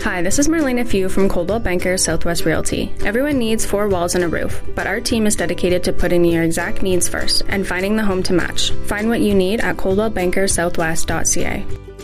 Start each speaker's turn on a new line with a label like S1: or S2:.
S1: Hi, this is Marlena Few from Coldwell Banker Southwest Realty. Everyone needs 4 walls and a roof, but our team is dedicated to putting your exact needs first and finding the home to match. Find what you need at coldwellbankersouthwest.ca.